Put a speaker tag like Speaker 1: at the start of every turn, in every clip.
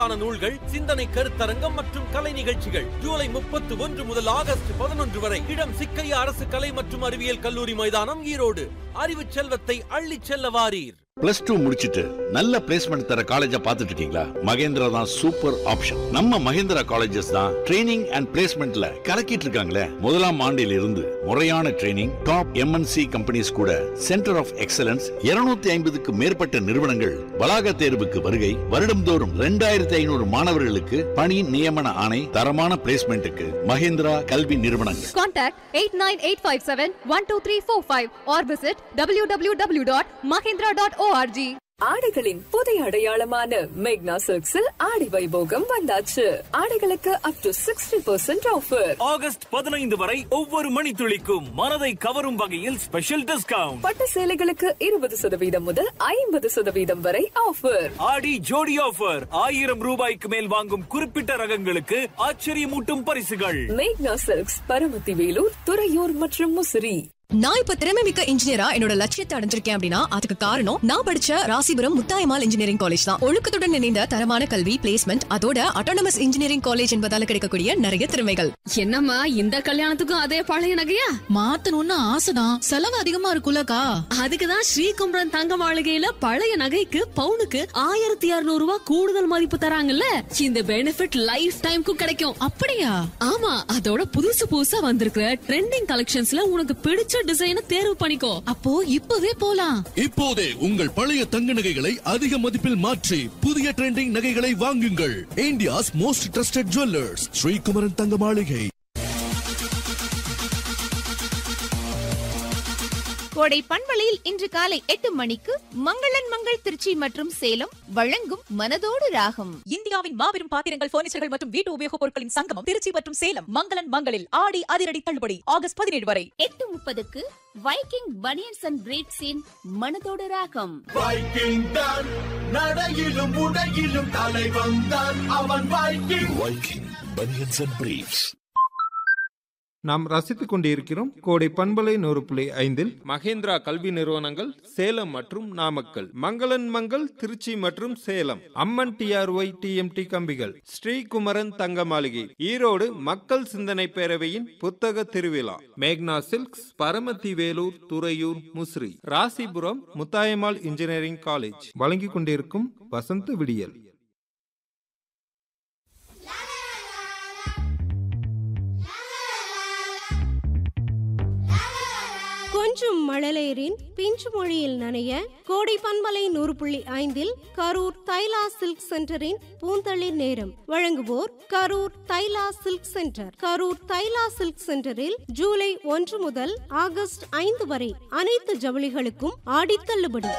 Speaker 1: நூல்கள், சிந்தனை கருத்தரங்கம் மற்றும் கலை நிகழ்ச்சிகள் ஜூலை 31 முதல் ஆகஸ்ட் 11 வரை. இடம் சிக்கையா அரசு கலை மற்றும் அறிவியல் கல்லூரி மைதானம், ஈரோடு. அறிவு செல்வத்தை அள்ளிச் செல்ல வாரீர்.
Speaker 2: +2 முடிச்சிட்டு நல்ல பிளேஸ்மெண்ட் தர காலேஜா பாத்துட்டு இருக்கீங்களா? மகேந்திரா தான் சூப்பர் ஆப்ஷன். நம்ம மகேந்திரா காலேஜஸ் தான் ட்ரைனிங் அண்ட் பிளேஸ்மெண்ட்ல கலக்கிட்டு இருக்காங்களே. முதலாம் ஆண்டில் இருந்து முறையான ட்ரைனிங், டாப் MNC கம்பெனிஸ் கூட சென்டர் ஆஃப் எக்ஸலன்ஸ் 250க்கு மேற்பட்ட நிறுவனங்கள் வளாக தேர்வுக்கு வருகை. வருடம்தோறும் 2500 மாணவர்களுக்கு பணி நியமன ஆணை. தரமான பிளேஸ்மெண்ட்டுக்கு மகேந்திரா கல்வி நிறுவனங்கள்.
Speaker 3: Contact 8985712345 or visit www.mahindra.org.
Speaker 4: ஆடைகளின் புதிய அடையாளமான மேக்னா சில்க்ஸில் ஆடி வைபோகம் வந்தாச்சு. ஆடைகளுக்கு up to 60% ஆஃபர்.
Speaker 5: ஆகஸ்ட் 15 வரை ஒவ்வொரு மணித்துளிக்கும் மனதை கவரும் வகையில் ஸ்பெஷல் டிஸ்கவுண்ட்.
Speaker 4: பட்டு சேலைகளுக்கு 20% முதல் 50% வரை ஆஃபர்.
Speaker 5: ஆடி ஜோடி ஆஃபர். 1000 ரூபாய்க்கு மேல் வாங்கும் குறிப்பிட்ட ரகங்களுக்கு ஆச்சரியமூட்டும் பரிசுகள்.
Speaker 4: மேக்னா சில்க்ஸ், பரமத்தி வேலூர், துறையூர் மற்றும் முசிறி.
Speaker 6: நான் இப்ப திறமை மிக்க இன்ஜினியரா என்னோட லட்சியத்தை அடைஞ்சிருக்கேன் அப்படின்னா அதுக்கு காரணம் நான் படிச்ச ராசிபுரம் முத்தாயம்மாள் இன்ஜினியரிங் காலேஜ் தான். ஒழுக்கத்துடன் இணைந்த தரமான கல்வி, பிளேஸ்மெண்ட், அதோட அட்டானமஸ் இன்ஜினியரிங் காலேஜ் என்பதால கிடைக்கக்கூடிய நிறைய திறமைகள்.
Speaker 3: என்னம்மா இந்த கல்யாணத்துக்கும் அதே பழைய நகையா?
Speaker 6: மாத்தணும்னு ஆசைதான், செலவு அதிகமா இருக்குல்லக்கா.
Speaker 3: அதுக்குதான் ஸ்ரீகுமரன் தங்க மாளிகையில பழைய நகைக்கு பவுனுக்கு 1600 ரூபாய் கூடுதல் மதிப்பு தராங்கல்ல. இந்த பெனிஃபிட் லைஃப் டைம்க்கு கிடைக்கும்.
Speaker 6: அப்படியா?
Speaker 3: ஆமா, அதோட புதுசு புதுசா வந்திருக்கிற ட்ரெண்டிங் கலெக்ஷன்ஸ்ல உனக்கு பிடிச்ச டிசைனை தேர்வு பண்ணிக்கோ.
Speaker 6: அப்போ இப்பவே போலாம்.
Speaker 7: இப்போதே உங்கள் பழைய தங்க நகைகளை அதிக மதிப்பில் மாற்றி புதிய ட்ரெண்டிங் நகைகளை வாங்குங்கள். India's most trusted jewellers, Sri Kumaran தங்க மாளிகை.
Speaker 8: கோடை பண்பலையில் இன்று காலை 8 மணிக்கு மங்களன் மங்கள் திருச்சி மற்றும் சேலம் வழங்கும் மனதோடு ராகம்.
Speaker 6: இந்தியாவின் மாபெரும் பாத்திரங்கள், பர்னிச்சர்கள் மற்றும் வீட்டு உபயோகப் பொருட்களின் சங்கமம் திருச்சி மற்றும் சேலம் மங்களன் மங்களில் ஆடி அதிரடி தள்ளுபடி ஆகஸ்ட் 17 வரை.
Speaker 8: 8:30க்கு வைக்கிங் பனியன்ஸ் அண்ட் பிரீட்ஸின் மனதோடு ராகம்.
Speaker 9: வைக்கிங் தான் நடையிலும் உடையிலும் தலைவன் தான் அவன். Viking
Speaker 7: banians and breeds.
Speaker 10: நாம் ரசித்துக் கொண்டிருக்கிறோம் கோடை பண்பலை 100.5 மகேந்திரா கல்வி நிறுவனங்கள் சேலம் மற்றும் நாமக்கல், மங்களன் மங்கள் திருச்சி மற்றும் சேலம், அம்மன் TRY TMT கம்பிகள், ஸ்ரீகுமரன் தங்க மாளிகை, ஈரோடு மக்கள் சிந்தனை பேரவையின் புத்தக திருவிழா, மேக்னா silks, Paramathi Vellore, Thuraiyur, Musiri, Rasipuram Muthayammal engineering college வழங்கிக் கொண்டிருக்கும் வசந்த விடியல்.
Speaker 11: கொஞ்சம் மழலையரின் பிஞ்சு மொழியில் நனைய கோடை பண்பலை 100.5 கரூர் தைலா சில்க் சென்டரின் பூந்தளிர் நேரம். வழங்குவோர் Karur தைலா silk centre. Karur தைலா silk சென்டரில் ஜூலை 1 முதல் ஆகஸ்ட் 5 வரை அனைத்து ஜவுளிகளுக்கும் ஆடித்தள்ளுபடி.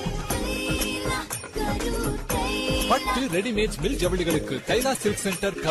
Speaker 12: பட்டு ரெடிமேட் மில் ஜவுளிகளுக்கு தைலா சில்க் சென்டர்.